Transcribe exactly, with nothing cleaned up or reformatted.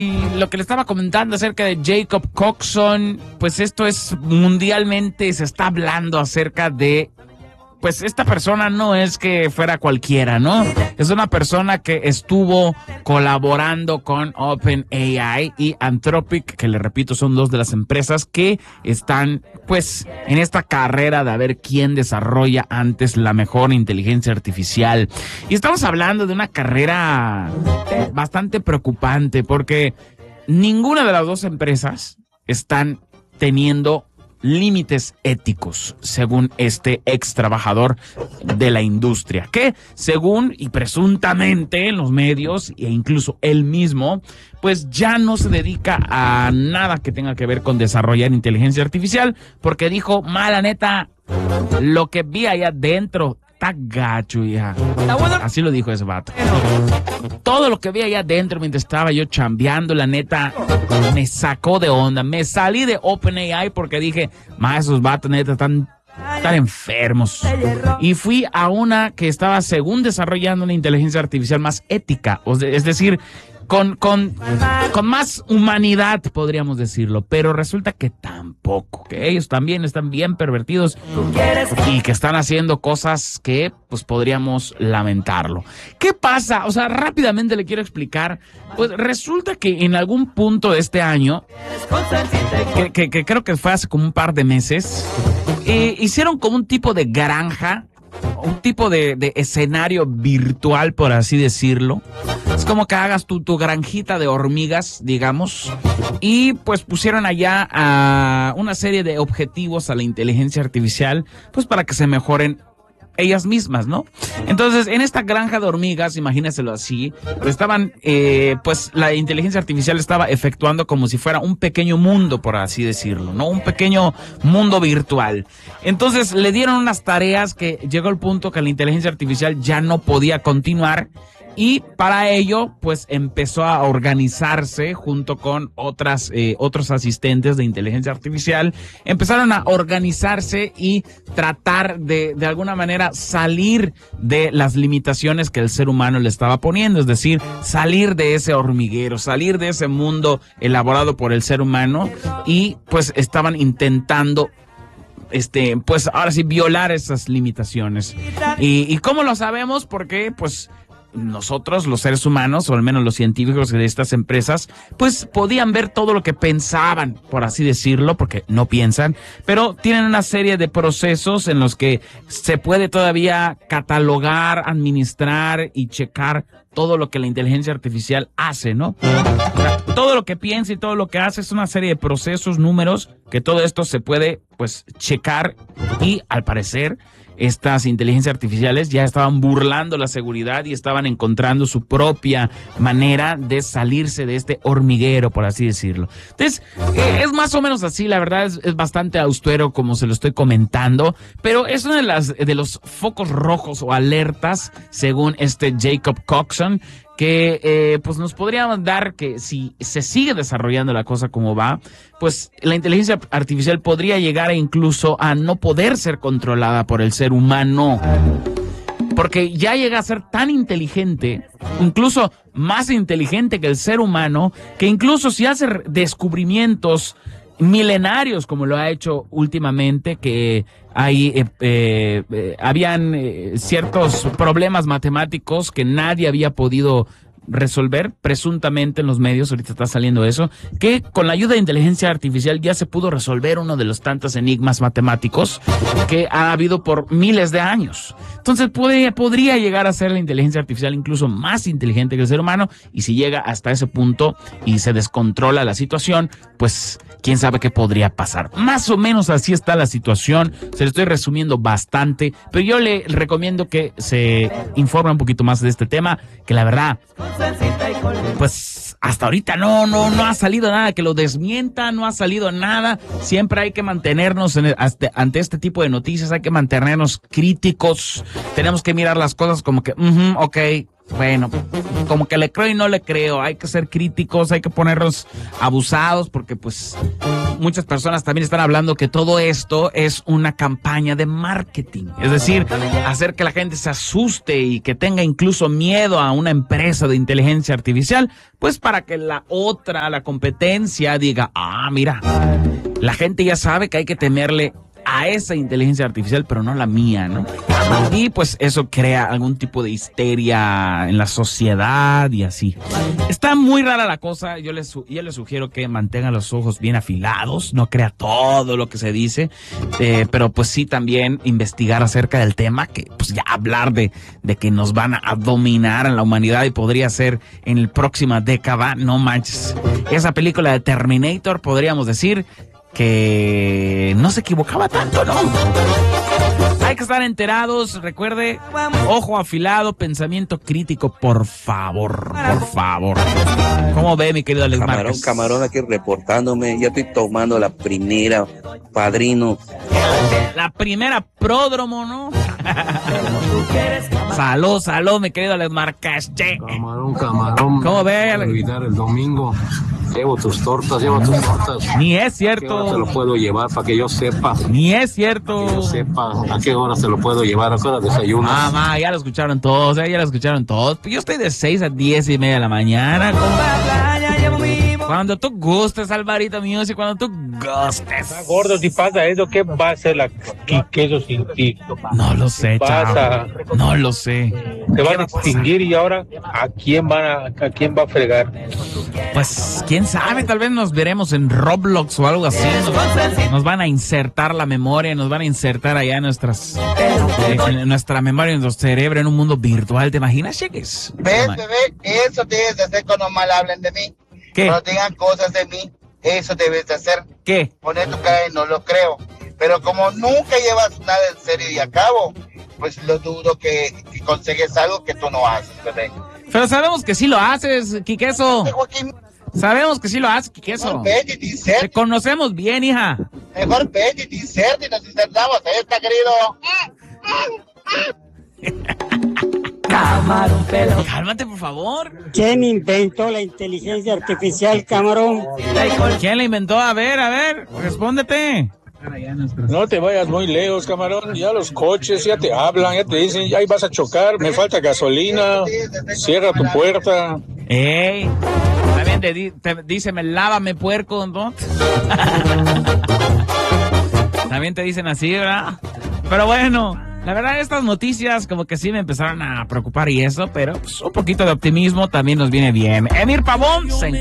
Y lo que le estaba comentando acerca de Jacob Coxon, pues esto es mundialmente, se está hablando acerca de, pues esta persona no es que fuera cualquiera, ¿no? Es una persona que estuvo colaborando con OpenAI y Anthropic, que le repito, son dos de las empresas que están, pues, en esta carrera de a ver quién desarrolla antes la mejor inteligencia artificial. Y estamos hablando de una carrera bastante preocupante porque ninguna de las dos empresas están teniendo límites éticos, según este ex trabajador de la industria, que según y presuntamente en los medios e incluso él mismo, pues ya no se dedica a nada que tenga que ver con desarrollar inteligencia artificial, porque dijo, mala neta, lo que vi allá adentro está gacho, hija. Así lo dijo ese vato. Todo lo que vi allá adentro mientras estaba yo chambeando, la neta, me sacó de onda. Me salí de OpenAI porque dije, más esos vatos neta están, están enfermos. Y fui a una que estaba según desarrollando una inteligencia artificial más ética, es decir, Con, con, con más humanidad, podríamos decirlo, pero resulta que tampoco, que ellos también están bien pervertidos y que están haciendo cosas que, pues, podríamos lamentarlo. ¿Qué pasa? O sea, rápidamente le quiero explicar, pues resulta que en algún punto de este año, que, que, que creo que fue hace como un par de meses, eh, hicieron como un tipo de granja, un tipo de, de escenario virtual, por así decirlo. Es como que hagas tu, tu granjita de hormigas, digamos, y pues pusieron allá a una serie de objetivos a la inteligencia artificial, pues para que se mejoren ellas mismas, ¿no? Entonces, en esta granja de hormigas, imagínenselo así, estaban, eh, pues la inteligencia artificial estaba efectuando como si fuera un pequeño mundo, por así decirlo, ¿no? Un pequeño mundo virtual. Entonces, le dieron unas tareas que llegó el punto que la inteligencia artificial ya no podía continuar. Y para ello, pues empezó a organizarse junto con otras, eh, otros asistentes de inteligencia artificial. Empezaron a organizarse y tratar de, de alguna manera, salir de las limitaciones que el ser humano le estaba poniendo. Es decir, salir de ese hormiguero, salir de ese mundo elaborado por el ser humano. Y pues estaban intentando Este, pues ahora sí, violar esas limitaciones. ¿Y, y cómo lo sabemos? Porque, pues, nosotros, los seres humanos, o al menos los científicos de estas empresas, pues podían ver todo lo que pensaban, por así decirlo, porque no piensan, pero tienen una serie de procesos en los que se puede todavía catalogar, administrar y checar todo lo que la inteligencia artificial hace, ¿no? O sea, todo lo que piensa y todo lo que hace es una serie de procesos, números, que todo esto se puede, pues, checar y, al parecer, estas inteligencias artificiales ya estaban burlando la seguridad y estaban encontrando su propia manera de salirse de este hormiguero, por así decirlo. Entonces, eh, es más o menos así, la verdad es, es bastante austero como se lo estoy comentando, pero es uno de, las, de los focos rojos o alertas, según este Jacob Coxon, que eh, pues nos podríamos dar que si se sigue desarrollando la cosa como va, pues la inteligencia artificial podría llegar incluso a no poder ser controlada por el ser humano, porque ya llega a ser tan inteligente, incluso más inteligente que el ser humano, que incluso si hace descubrimientos milenarios como lo ha hecho últimamente, que hay eh, eh, eh, habían eh, ciertos problemas matemáticos que nadie había podido resolver, presuntamente en los medios, ahorita está saliendo eso, que con la ayuda de inteligencia artificial ya se pudo resolver uno de los tantos enigmas matemáticos que ha habido por miles de años. Entonces puede, podría llegar a ser la inteligencia artificial incluso más inteligente que el ser humano, y si llega hasta ese punto y se descontrola la situación, pues quién sabe qué podría pasar. Más o menos así está la situación, se lo estoy resumiendo bastante, pero yo le recomiendo que se informe un poquito más de este tema, que la verdad, pues hasta ahorita no, no, no ha salido nada que lo desmienta, no ha salido nada. Siempre hay que mantenernos en el, hasta, ante este tipo de noticias, hay que mantenernos críticos, tenemos que mirar las cosas como que, uh-huh, ok, bueno, como que le creo y no le creo. Hay que ser críticos, hay que ponernos abusados, porque pues muchas personas también están hablando que todo esto es una campaña de marketing. Es decir, hacer que la gente se asuste y que tenga incluso miedo a una empresa de inteligencia artificial, pues para que la otra, la competencia, diga, ah, mira, la gente ya sabe que hay que temerle a esa inteligencia artificial, pero no la mía, ¿no? Y pues eso crea algún tipo de histeria en la sociedad y así. Está muy rara la cosa. Yo les, yo les sugiero que mantengan los ojos bien afilados, no crea todo lo que se dice, eh, pero pues sí también investigar acerca del tema, que pues ya hablar de, de que nos van a dominar en la humanidad y podría ser en la próxima década, no manches. Esa película de Terminator, podríamos decir que no se equivocaba tanto, ¿no? Hay que estar enterados, recuerde, ojo afilado, pensamiento crítico, por favor, por favor. ¿Cómo ve, mi querido Alex Camarón, Márquez? camarón, aquí reportándome, ya estoy tomando la primera, padrino. La primera pródromo, ¿no? Salud, salud, mi querido Alex Márquez. Che. Camarón, camarón. ¿Cómo ve? Para olvidar el domingo. Llevo tus tortas, llevo tus tortas. Ni es ¿A qué hora te cierto. lo puedo llevar para que yo sepa? Ni es Que yo cierto. sepa a qué hora se lo puedo llevar, a qué hora desayunas. Mamá, ya lo escucharon todos, ¿eh? Ya lo escucharon todos. Yo estoy de seis a diez y media de la mañana. Cuando tú gustes, Alvarito Music, cuando tú gustes. Gordo, si pasa eso, ¿qué va a hacer la queso sin ti? No lo sé, Vas chavo. a- No lo sé. Te van a extinguir y ahora ¿a quién van a, a quién va a fregar? Pues, quién sabe, tal vez nos veremos en Roblox o algo así. Nos, nos van a insertar la memoria, nos van a insertar allá en nuestras, eh, en nuestra memoria, en nuestro cerebro, en un mundo virtual. ¿Te imaginas, Cheques? ¿Ves, bebé? Eso debes de hacer cuando mal hablen de mí. ¿Qué? Cuando digan cosas de mí, eso debes de hacer. ¿Qué? Poner tu cara y no lo creo. Pero como nunca llevas nada en serio y a cabo, pues lo dudo que, que consigues algo que tú no haces, bebé. Pero sabemos que sí lo haces, Quiqueso. Digo aquí, Sabemos que sí lo haces, Quiqueso. mejor vete y Te inserte, conocemos bien, hija. mejor vete y te inserte y nos insertamos. Ahí está, querido. Cálmate, por favor. ¿Quién inventó la inteligencia artificial, camarón? ¿Quién la inventó? A ver, a ver, respóndete. No te vayas muy lejos, camarón. Ya los coches ya te hablan, ya te dicen, ya ahí vas a chocar, me falta gasolina, cierra tu puerta. Ey, también te, di- te dice, me lávame, puerco, ¿no? También te dicen así, ¿verdad? Pero bueno, la verdad estas noticias como que sí me empezaron a preocupar y eso, pero pues, un poquito de optimismo también nos viene bien. Emir Pavón se